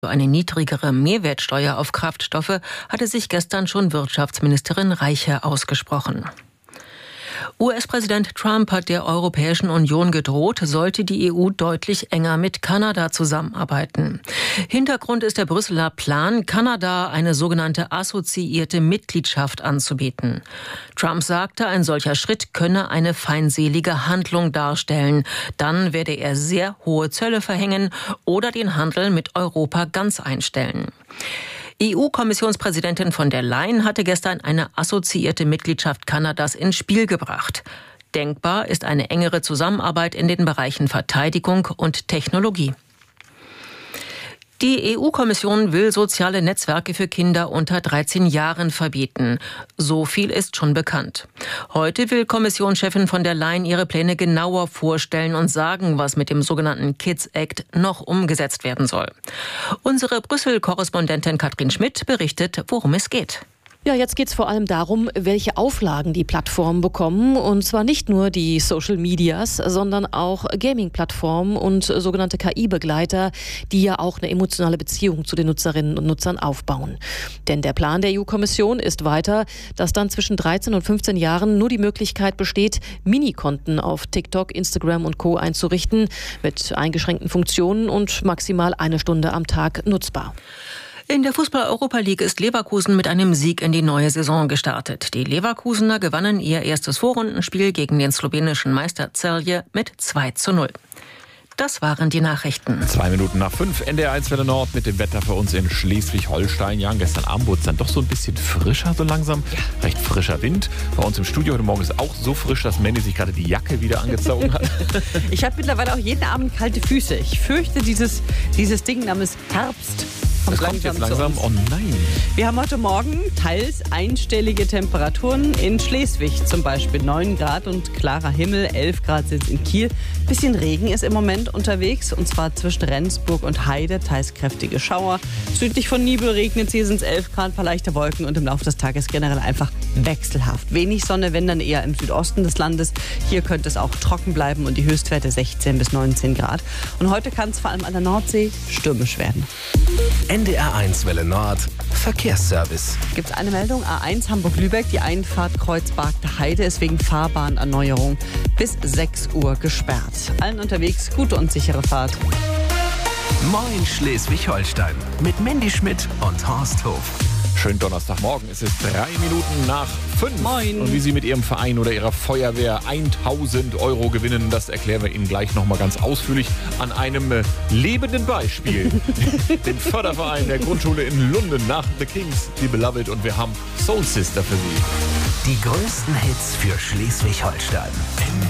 Für eine niedrigere Mehrwertsteuer auf Kraftstoffe hatte sich gestern schon Wirtschaftsministerin Reiche ausgesprochen. US-Präsident Trump hat der Europäischen Union gedroht, sollte die EU deutlich enger mit Kanada zusammenarbeiten. Hintergrund ist der Brüsseler Plan, Kanada eine sogenannte assoziierte Mitgliedschaft anzubieten. Trump sagte, ein solcher Schritt könne eine feindselige Handlung darstellen. Dann werde er sehr hohe Zölle verhängen oder den Handel mit Europa ganz einstellen. EU-Kommissionspräsidentin von der Leyen hatte gestern eine assoziierte Mitgliedschaft Kanadas ins Spiel gebracht. Denkbar ist eine engere Zusammenarbeit in den Bereichen Verteidigung und Technologie. Die EU-Kommission will soziale Netzwerke für Kinder unter 13 Jahren verbieten. So viel ist schon bekannt. Heute will Kommissionschefin von der Leyen ihre Pläne genauer vorstellen und sagen, was mit dem sogenannten Kids Act noch umgesetzt werden soll. Unsere Brüssel-Korrespondentin Katrin Schmidt berichtet, worum es geht. Ja, jetzt geht es vor allem darum, welche Auflagen die Plattformen bekommen. Und zwar nicht nur die Social Medias, sondern auch Gaming-Plattformen und sogenannte KI-Begleiter, die ja auch eine emotionale Beziehung zu den Nutzerinnen und Nutzern aufbauen. Denn der Plan der EU-Kommission ist weiter, dass dann zwischen 13 und 15 Jahren nur die Möglichkeit besteht, Minikonten auf TikTok, Instagram und Co. einzurichten, mit eingeschränkten Funktionen und maximal 1 Stunde am Tag nutzbar. In der Fußball-Europa League ist Leverkusen mit einem Sieg in die neue Saison gestartet. Die Leverkusener gewannen ihr erstes Vorrundenspiel gegen den slowenischen Meister Celje mit 2:0. Das waren die Nachrichten. 5:02, NDR 1 Welle Nord mit dem Wetter für uns in Schleswig-Holstein. Ja, gestern Abend wurde es dann doch so ein bisschen frischer, so langsam. Ja. Recht frischer Wind. Bei uns im Studio heute Morgen ist auch so frisch, dass Mandy sich gerade die Jacke wieder angezogen hat. Ich habe mittlerweile auch jeden Abend kalte Füße. Ich fürchte, dieses Ding namens Herbst kommt jetzt langsam. Oh nein. Wir haben heute Morgen teils einstellige Temperaturen in Schleswig, zum Beispiel 9 Grad und klarer Himmel, 11 Grad sind es in Kiel. Bisschen Regen ist im Moment unterwegs, und zwar zwischen Rendsburg und Heide, teils kräftige Schauer. Südlich von Nibel regnet es, hier sind es 11 Grad, ein paar leichte Wolken und im Laufe des Tages generell einfach wechselhaft. Wenig Sonne, wenn dann eher im Südosten des Landes. Hier könnte es auch trocken bleiben und die Höchstwerte 16 bis 19 Grad. Und heute kann es vor allem an der Nordsee stürmisch werden. NDR 1 Welle Nord, Verkehrsservice. Gibt es eine Meldung? A1 Hamburg-Lübeck, die Einfahrt Kreuzberg-Heide ist wegen Fahrbahnerneuerung bis 6 Uhr gesperrt. Allen unterwegs gute und sichere Fahrt. Moin Schleswig-Holstein mit Mandy Schmidt und Horst Hof. Schönen Donnerstagmorgen, es ist 5:03. Moin. Und wie Sie mit Ihrem Verein oder Ihrer Feuerwehr 1.000 € gewinnen, das erklären wir Ihnen gleich nochmal ganz ausführlich an einem lebenden Beispiel. Den Förderverein der Grundschule in Lunden nach The Kings, die Beloved, und wir haben Soul Sister für Sie. Die größten Hits für Schleswig-Holstein.